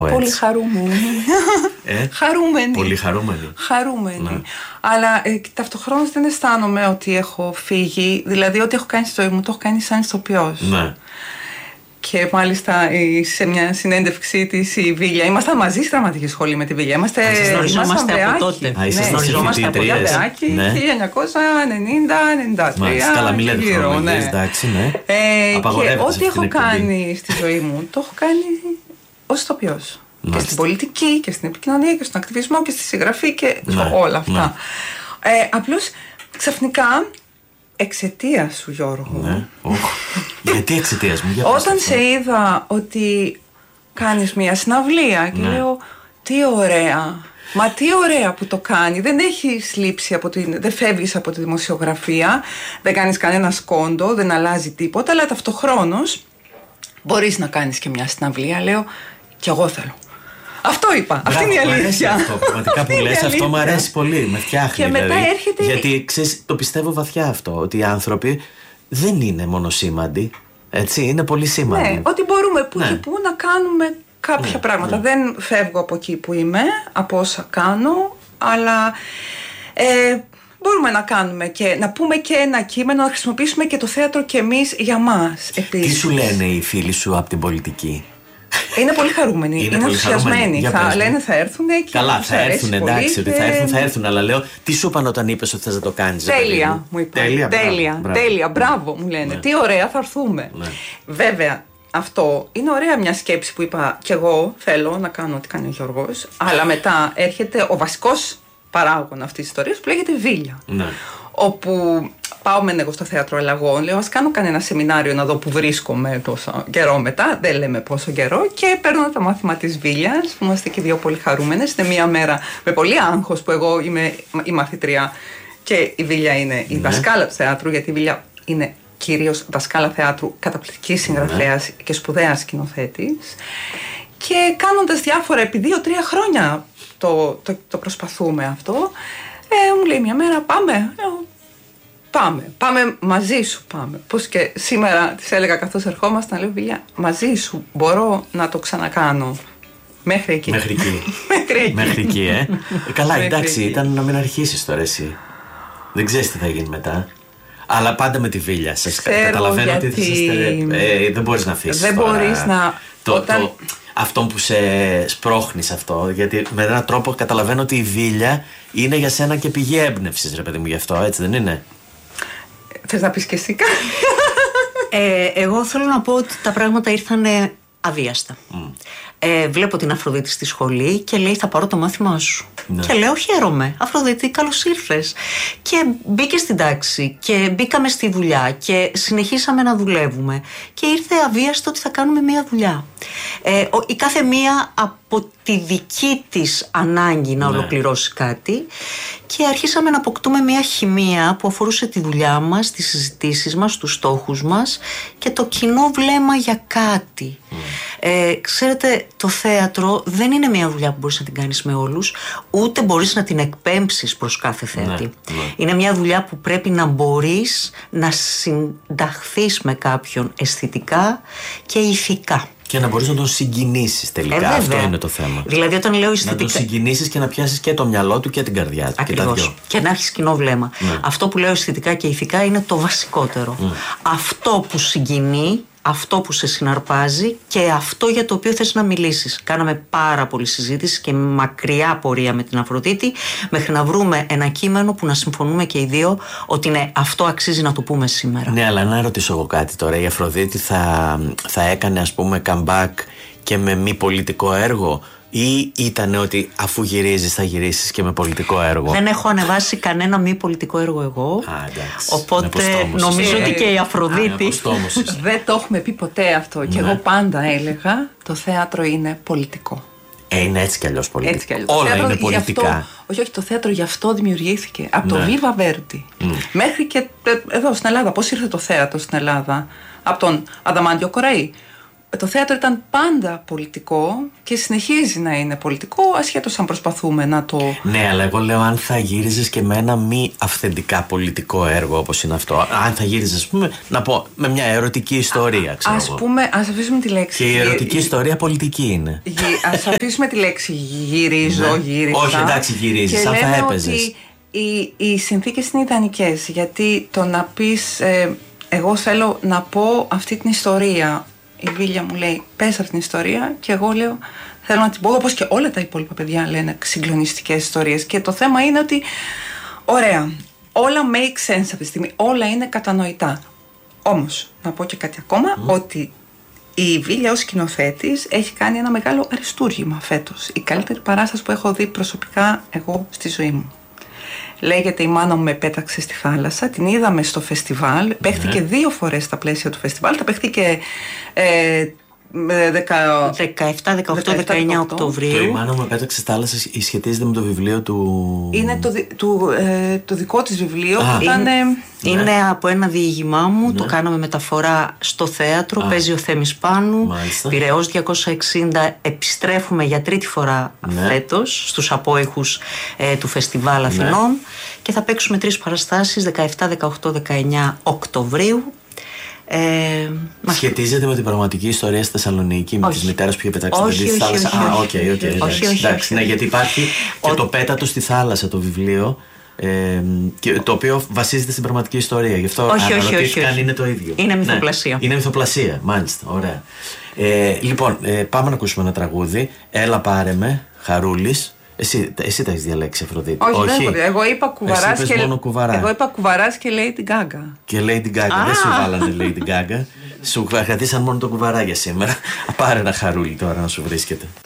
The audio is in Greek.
Πολύ χαρούμενη. Χαρούμενη. Πολύ χαρούμενη. Χαρούμενη. Ναι. Αλλά ταυτοχρόνως δεν αισθάνομαι ότι έχω φύγει. Δηλαδή, ό,τι έχω κάνει στη ζωή μου, το έχω κάνει σαν ηθοποιός. Ναι. Και μάλιστα σε μια συνέντευξή της η Βίλια. Ήμασταν μαζί στη δραματική σχολή με τη Βίλια. Γνωριζόμαστε από τότε. Γνωριζόμαστε από Λιαβεάκη, 1990-93. Καλά, μην λέτε χρονολογίες, εντάξει, ναι. Και ό,τι έχω κάνει στη ζωή μου, το έχω κάνει ως ηθοποιός. Και στην πολιτική και στην επικοινωνία και στον ακτιβισμό και στη συγγραφή και όλα αυτά. Απλώς ξαφνικά, εξαιτίας σου, Γιώργο. Ναι. Γιατί εξαιτίας μου? Όταν σε είδα ότι κάνεις μια συναυλία και λέω τι ωραία. Μα τι ωραία που το κάνει. Δεν έχεις λείψει δεν φεύγεις από τη δημοσιογραφία, δεν κάνεις κανένα σκόντο, δεν αλλάζει τίποτα, αλλά ταυτοχρόνως μπορείς να κάνεις και μια συναυλία. Λέω, κι εγώ θέλω. Αυτό είπα. Αυτή είναι η αλήθεια. Αυτό, πραγματικά που λες, αυτό μου αρέσει πολύ. Με φτιάχνει. Και μετά έρχεται. Γιατί ξέρεις, το πιστεύω βαθιά αυτό. Ότι οι άνθρωποι δεν είναι μονοσήμαντοι. Έτσι, είναι πολύ σήμαντοι. Ναι, ότι μπορούμε που και που να κάνουμε κάποια πράγματα. Δεν φεύγω από εκεί που είμαι, από όσα κάνω, αλλά μπορούμε να κάνουμε και να πούμε και ένα κείμενο, να χρησιμοποιήσουμε και το θέατρο και εμείς για μας επίσης. Τι σου λένε οι φίλοι σου από την πολιτική? Είναι πολύ χαρούμενοι, είναι ενθουσιασμένοι. Λένε θα έρθουν και καλά, θα έρθουν, εντάξει, ότι θα έρθουν, αλλά λέω, τι σου είπαν όταν είπες ότι θες να το κάνεις? Τέλεια, μου είπαν. Τέλεια, μπράβο, μου λένε. Τι ωραία, θα έρθουμε. Βέβαια, αυτό είναι ωραία μια σκέψη που είπα κι εγώ θέλω να κάνω ό,τι κάνει ο Γιώργος, αλλά μετά έρχεται ο βασικός παράγων αυτής της ιστορίας που λέγεται Βίλια. Όπου πάω μεν εγώ στο θέατρο Ελλαγών, λέω ας κάνω κανένα σεμινάριο να δω που βρίσκομαι τόσο καιρό μετά, δεν λέμε πόσο καιρό, και παίρνω το μάθημα της Βίλιας, που είμαστε και δύο πολύ χαρούμενες. Είναι μία μέρα με πολύ άγχος που εγώ είμαι η μαθητρία και η Βίλια είναι η δασκάλα του θεάτρου, γιατί η Βίλια είναι κυρίως δασκάλα θεάτρου, καταπληκτική συγγραφέας και σπουδαία σκηνοθέτης. Και κάνοντας διάφορα, επί 2-3 χρόνια το προσπαθούμε αυτό, μου λέει μια μέρα πάμε μαζί σου, πάμε. Πώς και σήμερα της έλεγα καθώς ερχόμασταν, λέω Βίλια, μαζί σου μπορώ να το ξανακάνω. Μέχρι εκεί. Μέχρι εκεί, Καλά, εντάξει, ήταν να μην αρχίσεις τώρα εσύ. Δεν ξέρεις τι θα γίνει μετά. Αλλά πάντα με τη Βίλια. Σας καταλαβαίνω ότι δεν μπορείς να αφήσεις. Δεν μπορείς να. Αυτό που σε σπρώχνει αυτό, γιατί με έναν τρόπο καταλαβαίνω ότι η Βίλια είναι για σένα και πηγή έμπνευσης, ρε παιδί μου, γι' αυτό, έτσι δεν είναι? Θες να πεις και εσύ κάτι? Εγώ θέλω να πω ότι τα πράγματα ήρθανε αβίαστα. Βλέπω την Αφροδίτη στη σχολή και λέει θα πάρω το μάθημά σου. Και λέω χαίρομαι, Αφροδίτη, καλώς ήρθες. Και μπήκε στην τάξη και μπήκαμε στη δουλειά και συνεχίσαμε να δουλεύουμε και ήρθε αβίαστο ότι θα κάνουμε μία δουλειά. Η κάθε μία από τη δική της ανάγκη να ολοκληρώσει κάτι, και αρχίσαμε να αποκτούμε μία χημεία που αφορούσε τη δουλειά μας, τις συζητήσεις μας, τους στόχους μας και το κοινό βλέμμα για κάτι. Ξέρετε, το θέατρο δεν είναι μια δουλειά που μπορείς να την κάνεις με όλους, ούτε μπορείς να την εκπέμψεις προς κάθε θέατη. Είναι μια δουλειά που πρέπει να μπορείς να συνταχθείς με κάποιον αισθητικά και ηθικά. Και να μπορείς να τον συγκινήσεις τελικά. Αυτό είναι το θέμα. Δηλαδή, όταν λέω αισθητικά. Να τον συγκινήσεις και να πιάσεις και το μυαλό του και την καρδιά του. Ακριβώς. Και να έχεις κοινό βλέμμα. Αυτό που λέω αισθητικά και ηθικά είναι το βασικότερο. Αυτό που συγκινεί, αυτό που σε συναρπάζει και αυτό για το οποίο θες να μιλήσεις. Κάναμε πάρα πολλή συζήτηση και μακριά πορεία με την Αφροδίτη μέχρι να βρούμε ένα κείμενο που να συμφωνούμε και οι δύο ότι ναι, αυτό αξίζει να το πούμε σήμερα. Ναι, αλλά να ρωτήσω εγώ κάτι τώρα. Η Αφροδίτη θα έκανε, ας πούμε, comeback και με μη πολιτικό έργο, ή ήταν ότι αφού γυρίζεις θα γυρίσεις και με πολιτικό έργο? Δεν έχω ανεβάσει κανένα μη πολιτικό έργο εγώ. Οπότε νομίζω ότι και η Αφροδίτη. Δεν το έχουμε πει ποτέ αυτό. Και εγώ πάντα έλεγα το θέατρο είναι πολιτικό. Είναι έτσι κι αλλιώς πολιτικό. Όλα είναι πολιτικά. Όχι, το θέατρο γι' αυτό δημιουργήθηκε. Από το Viva Verdi μέχρι και εδώ στην Ελλάδα. Πώς ήρθε το θέατρο στην Ελλάδα? Από τον Αδαμάντιο Κοραή, το θέατρο ήταν πάντα πολιτικό και συνεχίζει να είναι πολιτικό, ασχέτως αν προσπαθούμε να το... Ναι, αλλά εγώ λέω αν θα γύριζες και με ένα μη αυθεντικά πολιτικό έργο όπως είναι αυτό. Αν θα γύριζες, ας πούμε, να πω, με μια ερωτική ιστορία, ξέρω ας πούμε, ας αφήσουμε τη λέξη... Και η ερωτική ιστορία πολιτική είναι. Ας αφήσουμε τη λέξη γυρίζω, γύρισα. Όχι, εντάξει, γυρίζεις, αν θα έπαιζες. Οι συνθήκες είναι ιδανικές, γιατί το να πεις εγώ θέλω να πω αυτή την ιστορία, η Βίλια μου λέει πες αυτή την ιστορία και εγώ λέω θέλω να την πω, όπως και όλα τα υπόλοιπα παιδιά λένε συγκλονιστικές ιστορίες, και το θέμα είναι ότι ωραία, όλα make sense αυτή τη στιγμή, όλα είναι κατανοητά. Όμως να πω και κάτι ακόμα, ότι η Βίλια ως σκηνοθέτης έχει κάνει ένα μεγάλο αριστούργημα φέτος, η καλύτερη παράσταση που έχω δει προσωπικά εγώ στη ζωή μου. Λέγεται «Η μάνα μου με πέταξε στη θάλασσα». Την είδαμε στο φεστιβάλ. Παίχτηκε 2 φορές στα πλαίσια του φεστιβάλ. Τα παίχτηκε 17, 18, 19 Οκτωβρίου. Το «Η μάνα μου με πέταξε στη θάλασσα» σχετίζεται με το βιβλίο του... Είναι το δικό της βιβλίο που ήταν... Είναι από ένα διήγημά μου, το κάναμε μεταφορά στο θέατρο, παίζει ο Θέμης Πάνου, Πειραιώς 260, επιστρέφουμε για 3η φορά φέτος στους απόϊχους του Φεστιβάλ Αθηνών και θα παίξουμε 3 παραστάσεις 17, 18, 19 Οκτωβρίου. Σχετίζεται με την πραγματική ιστορία στη Θεσσαλονίκη, με τις μητέρες που είχε πετάξει το παιδί στη θάλασσα? Όχι. Ναι, γιατί υπάρχει και το «Πέτατο στη θάλασσα» το βιβλίο, το οποίο βασίζεται στην πραγματική ιστορία. Γι' αυτό αναρωτήθηκα αν είναι το ίδιο. Είναι μυθοπλασία. Είναι μυθοπλασία, μάλιστα. Ωραία. Λοιπόν, πάμε να ακούσουμε ένα τραγούδι. «Έλα πάρε με», Χαρούλης. Εσύ τα έχεις διαλέξει, Αφροδίτη? Όχι. Εγώ είπα Κουβαράς και Lady Gaga. Και Lady Gaga. Δεν σου βάλανε Lady Gaga. Σου κρατήσαν μόνο το κουβαρά για σήμερα. Πάρε ένα Χαρούλη τώρα να σου βρίσκεται.